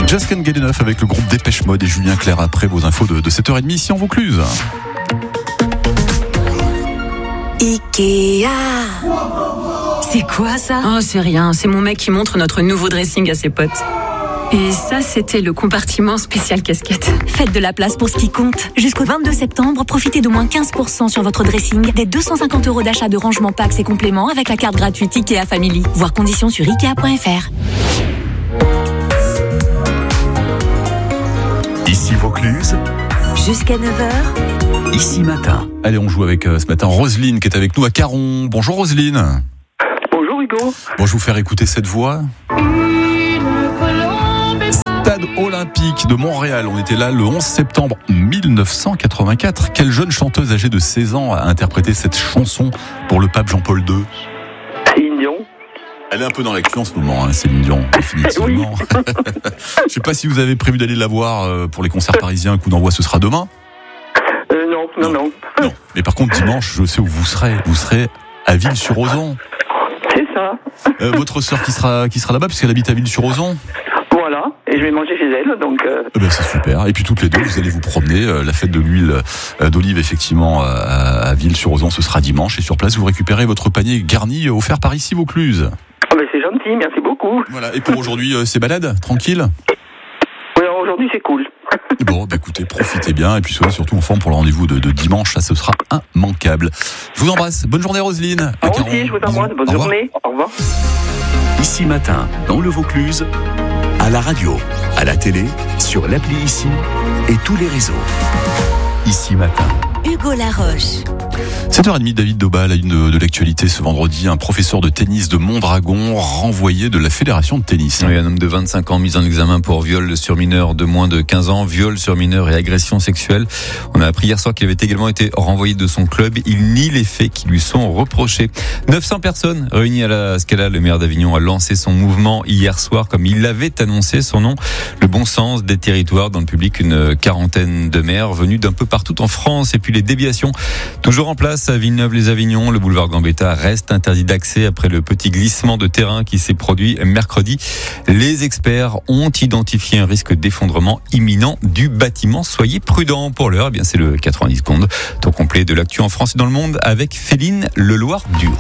Just Can't Get Enough avec le groupe Dépêche Mode et Julien Clerc après vos infos de 7h30 ici en Vaucluse. Ikea. C'est quoi ça? Oh, c'est rien, c'est mon mec qui montre notre nouveau dressing à ses potes. Et ça, c'était le compartiment spécial casquette. Faites de la place pour ce qui compte. Jusqu'au 22 septembre, profitez d'au moins 15% sur votre dressing, des 250 € d'achat de rangement packs et compléments avec la carte gratuite Ikea Family. Voir conditions sur Ikea.fr. Ici Vaucluse, Jusqu'à 9h. Ici Matin. Allez, on joue avec ce matin Roselyne qui est avec nous à Caron. Bonjour Roselyne. Bonjour Hugo. Bon, je vais vous faire écouter cette voix. Stade olympique de Montréal. On était là le 11 septembre 1984. Quelle jeune chanteuse âgée de 16 ans a interprété cette chanson pour le pape Jean-Paul II? Céline Dion. Elle est un peu dans l'actu en ce moment, hein, Céline Dion, définitivement. Oui. Je sais pas si vous avez prévu d'aller la voir pour les concerts parisiens. Un coup d'envoi, ce sera demain. Non. Mais par contre, dimanche, je sais où vous serez. Vous serez à Ville-sur-Ozon. C'est ça. Votre sœur qui sera là-bas, puisqu'elle habite à Ville-sur-Ozon. Voilà. Et je vais manger chez elle, donc... C'est super. Et puis toutes les deux, vous allez vous promener. La fête de l'huile d'olive, effectivement, à Ville-sur-Ozon, ce sera dimanche. Et sur place, vous récupérez votre panier garni offert par ici Vaucluse. C'est gentil, merci beaucoup. Voilà. Et pour aujourd'hui, c'est balade, tranquille? Oui, aujourd'hui c'est cool. Bon, écoutez, profitez bien. Et puis soyez surtout en forme pour le rendez-vous de dimanche. Ça, ce sera immanquable. Je vous embrasse. Bonne journée, Roselyne. Moi aussi, je vous embrasse. Bonne journée. Au revoir. Ici Matin, dans le Vaucluse, à la radio, à la télé, sur l'appli Ici et tous les réseaux. Ici Matin. Hugo Laroche. 7h30, David Daubal, à la une de l'actualité ce vendredi, un professeur de tennis de Mondragon renvoyé de la fédération de tennis. Oui, un homme de 25 ans mis en examen pour viol sur mineur de moins de 15 ans, viol sur mineur et agression sexuelle. On a appris hier soir qu'il avait également été renvoyé de son club. Il nie les faits qui lui sont reprochés. 900 personnes réunies à la Scala. Le maire d'Avignon a lancé son mouvement hier soir, comme il l'avait annoncé. Son nom, le bon sens des territoires. Dans le public, une quarantaine de maires venus d'un peu partout en France. Et puis les déviations, toujours en place à Villeneuve-les-Avignon. Le boulevard Gambetta reste interdit d'accès après le petit glissement de terrain qui s'est produit mercredi. Les experts ont identifié un risque d'effondrement imminent du bâtiment. Soyez prudents. Pour l'heure, c'est le 90 secondes. Temps complet de l'actu en France et dans le monde avec Féline Leloir-Duo.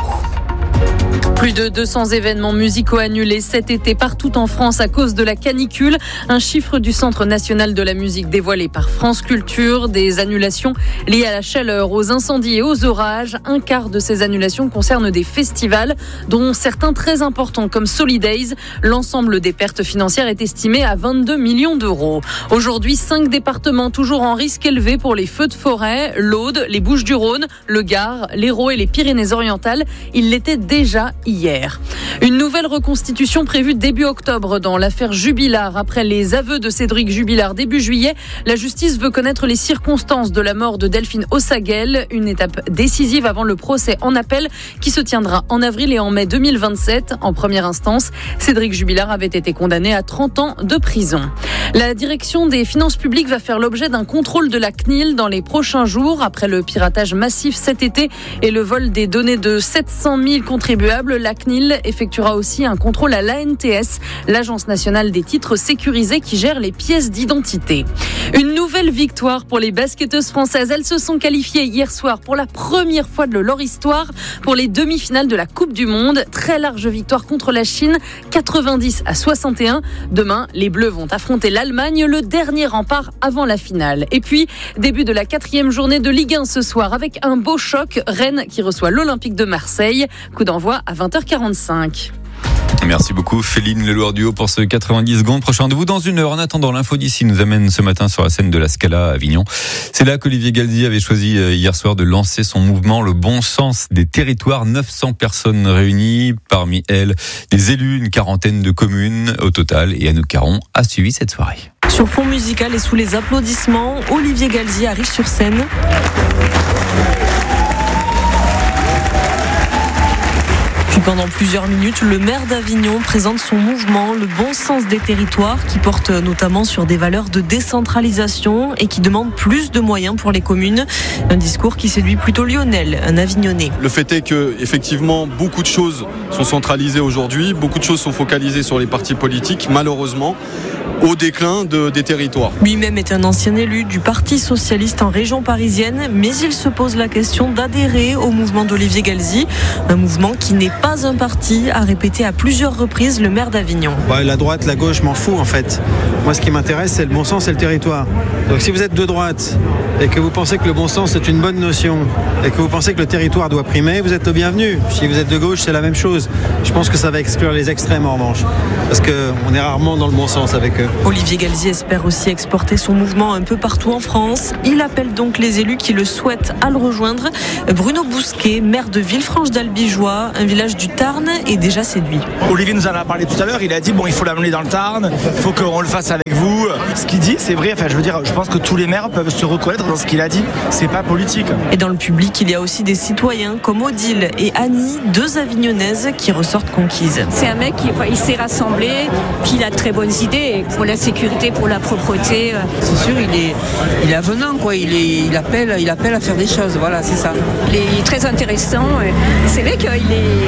Plus de 200 événements musicaux annulés cet été partout en France à cause de la canicule. Un chiffre du Centre national de la musique dévoilé par France Culture. Des annulations liées à la chaleur, aux incendies et aux orages. Un quart de ces annulations concernent des festivals, dont certains très importants comme Solidays. L'ensemble des pertes financières est estimé à 22 millions d'euros. Aujourd'hui, 5 départements toujours en risque élevé pour les feux de forêt. L'Aude, les Bouches-du-Rhône, le Gard, l'Hérault et les Pyrénées-Orientales. Il l'était déjà hier. Une nouvelle reconstitution prévue début octobre dans l'affaire Jubilard. Après les aveux de Cédric Jubilard début juillet, la justice veut connaître les circonstances de la mort de Delphine Ossaguel. Une étape décisive avant le procès en appel qui se tiendra en avril et en mai 2027. En première instance, Cédric Jubilard avait été condamné à 30 ans de prison. La direction des finances publiques va faire l'objet d'un contrôle de la CNIL dans les prochains jours. Après le piratage massif cet été et le vol des données de 700 000 contribuables, la CNIL effectuera aussi un contrôle à l'ANTS, l'Agence nationale des titres sécurisés qui gère les pièces d'identité. Une nouvelle victoire pour les basketteuses françaises. Elles se sont qualifiées hier soir pour la première fois de leur histoire pour les demi-finales de la Coupe du Monde. Très large victoire contre la Chine, 90-61. Demain, les Bleus vont affronter l'Allemagne, le dernier rempart avant la finale. Et puis, début de la 4e journée de Ligue 1 ce soir avec un beau choc. Rennes qui reçoit l'Olympique de Marseille. Coup d'envoi à 20h45. Merci beaucoup Féline Leloir-Duo pour ce 90 secondes. Prochain rendez-vous dans une heure. En attendant, l'info d'ici nous amène ce matin sur la scène de la Scala à Avignon. C'est là qu'Olivier Galzi avait choisi hier soir de lancer son mouvement Le Bon Sens des Territoires. 900 personnes réunies, parmi elles des élus, une quarantaine de communes au total. Et Anouk Caron a suivi cette soirée. Sur fond musical et sous les applaudissements, Olivier Galzi arrive sur scène. Puis pendant plusieurs minutes, le maire d'Avignon présente son mouvement, Le Bon Sens des Territoires, qui porte notamment sur des valeurs de décentralisation et qui demande plus de moyens pour les communes. Un discours qui séduit plutôt Lionel, un Avignonnais. Le fait est que, effectivement, beaucoup de choses sont centralisées aujourd'hui, beaucoup de choses sont focalisées sur les partis politiques, malheureusement. au déclin des territoires. Lui-même est un ancien élu du Parti socialiste en région parisienne, mais il se pose la question d'adhérer au mouvement d'Olivier Galzi, un mouvement qui n'est pas un parti, a répété à plusieurs reprises le maire d'Avignon. La droite, la gauche, m'en fous en fait. Moi, ce qui m'intéresse, c'est le bon sens et le territoire. Donc si vous êtes de droite et que vous pensez que le bon sens est une bonne notion et que vous pensez que le territoire doit primer, vous êtes le bienvenu. Si vous êtes de gauche, c'est la même chose. Je pense que ça va exclure les extrêmes en revanche, parce qu'on est rarement dans le bon sens avec eux. Olivier Galzi espère aussi exporter son mouvement un peu partout en France. Il appelle donc les élus qui le souhaitent à le rejoindre. Bruno Bousquet, maire de Villefranche-d'Albigeois, un village du Tarn, est déjà séduit. Olivier nous en a parlé tout à l'heure, il a dit il faut l'amener dans le Tarn, il faut qu'on le fasse avec vous. Ce qu'il dit, c'est vrai, je pense que tous les maires peuvent se reconnaître dans ce qu'il a dit, c'est pas politique. Et dans le public, il y a aussi des citoyens comme Odile et Annie, 2 Avignonnaises qui ressortent conquises. C'est un mec il s'est rassemblé, puis il a de très bonnes idées pour la sécurité, pour la propreté. C'est sûr, il est avenant, quoi. Il appelle à faire des choses, voilà, c'est ça. Il est très intéressant. C'est vrai qu'il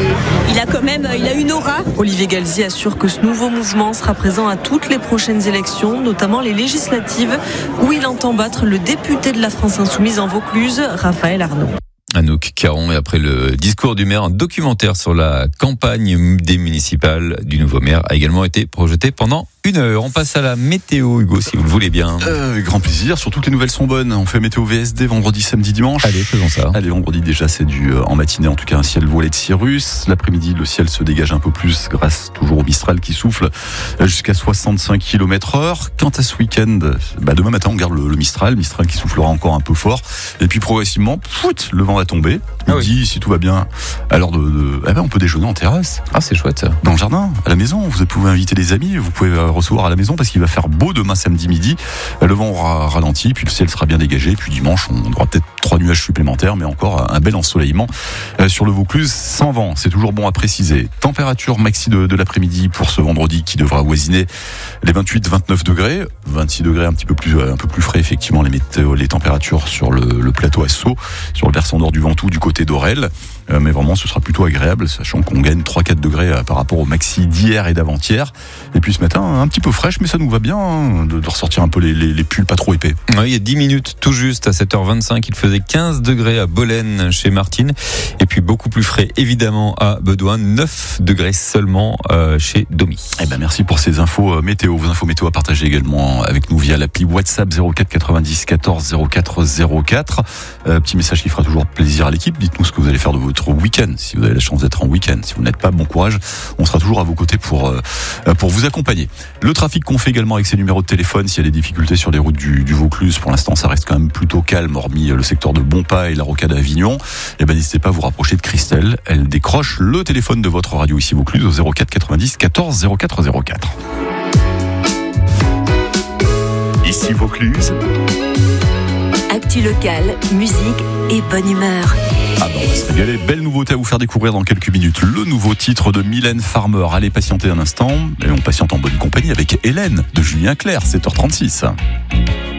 a une aura. Olivier Galzi assure que ce nouveau mouvement sera présent à toutes les prochaines élections, notamment les législatives, où il entend battre le député de la France Insoumise en Vaucluse, Raphaël Arnaud. Anouk Caron, et après le discours du maire, un documentaire sur la campagne des municipales du nouveau maire a également été projeté pendant 1 heure. On passe à la météo, Hugo, si vous le voulez bien. Avec grand plaisir, surtout que les nouvelles sont bonnes. On fait météo VSD vendredi, samedi, dimanche. Allez, faisons ça. Allez, vendredi déjà, c'est en matinée, en tout cas un ciel voilé de cirrus. L'après-midi, le ciel se dégage un peu plus grâce toujours au Mistral qui souffle jusqu'à 65 km/h. Quant à ce week-end, demain matin, on garde le Mistral qui soufflera encore un peu fort. Et puis progressivement, le vent va tomber. Midi, si tout va bien, alors on peut déjeuner en terrasse. Ah, c'est chouette ça. Dans le jardin, à la maison. Vous pouvez inviter des amis, vous pouvez recevoir à la maison parce qu'il va faire beau demain samedi midi. Le vent aura ralenti, puis le ciel sera bien dégagé. Puis dimanche, on aura peut-être 3 nuages supplémentaires, mais encore un bel ensoleillement sur le Vaucluse sans vent. C'est toujours bon à préciser. Température maxi de l'après-midi pour ce vendredi qui devra avoisiner les 28-29 degrés. 26 degrés un peu plus frais, effectivement, les températures sur le plateau à Sceaux, sur le versant nord du Ventoux, du côté d'Orel. Mais vraiment, ce sera plutôt agréable, sachant qu'on gagne 3-4 degrés par rapport au maxi d'hier et d'avant-hier. Et puis ce matin, un petit peu fraîche, mais ça nous va bien de ressortir un peu les pulls pas trop épais. Oui, il y a 10 minutes, tout juste, à 7h25, il faisait 15 degrés à Bolène, chez Martine. Et puis beaucoup plus frais, évidemment, à Bedouin, 9 degrés seulement chez Domi. Merci pour ces infos météo. Vos infos météo à partager également avec nous via l'appli WhatsApp 04 90 14 04 04. Petit message qui fera toujours plaisir à l'équipe. Dites-nous ce que vous allez faire de votre week-end, si vous avez la chance d'être en week-end. Si vous n'êtes pas, bon courage. On sera toujours à vos côtés pour vous accompagner. Le trafic qu'on fait également avec ces numéros de téléphone, s'il y a des difficultés sur les routes du Vaucluse, pour l'instant, ça reste quand même plutôt calme, hormis le secteur de Bonpas et la rocade à Avignon. N'hésitez pas à vous rapprocher de Christelle. Elle décroche le téléphone de votre radio ici Vaucluse au 04 90 14 04 04. Ici Vaucluse. Actu locale, musique et bonne humeur. On va se régaler. Belle nouveauté à vous faire découvrir dans quelques minutes. Le nouveau titre de Mylène Farmer. Allez patienter un instant. Et on patiente en bonne compagnie avec Hélène de Julien Clerc, 7h36.